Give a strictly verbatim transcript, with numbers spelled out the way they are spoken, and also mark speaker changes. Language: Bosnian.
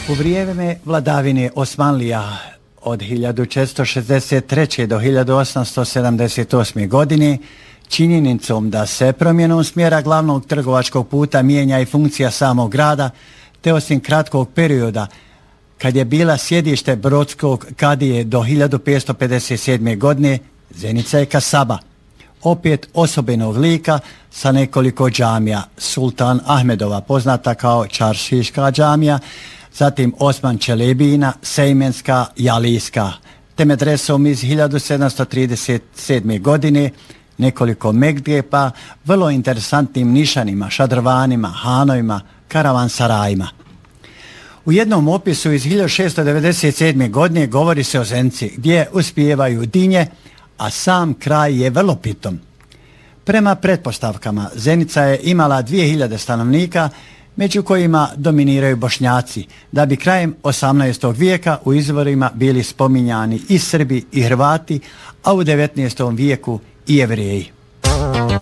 Speaker 1: U vrijeme vladavine Osmanlija od hiljadu četiristo šezdeset treće. do hiljadu osamsto sedamdeset osme. godine činjenicom da se promjenom smjera glavnog trgovačkog puta mijenja i funkcija samog grada, te osim kratkog perioda kad je bila sjedište brodskog kadije do hiljadu petsto pedeset sedme. godine, Zenica je kasaba, opet osobenog lika sa nekoliko džamija. Sultan Ahmedova, poznata kao Čaršijska džamija, zatim Osman Čelebina, Sejmenska i Alijska, te medresom iz hiljadu sedamsto trideset sedme. godine, nekoliko megdepa, vrlo interesantnim nišanima, šadrvanima, hanovima, karavansarajima. U jednom opisu iz hiljadu šessto devedeset sedme. godine govori se o Zenici, gdje uspijevaju dinje, a sam kraj je vrlo pitom. Prema pretpostavkama, Zenica je imala dvije hiljade stanovnika, među kojima dominiraju Bošnjaci, da bi krajem osamnaestog. vijeka u izvorima bili spominjani i Srbi i Hrvati, a u devetnaestom. vijeku i Jevreji.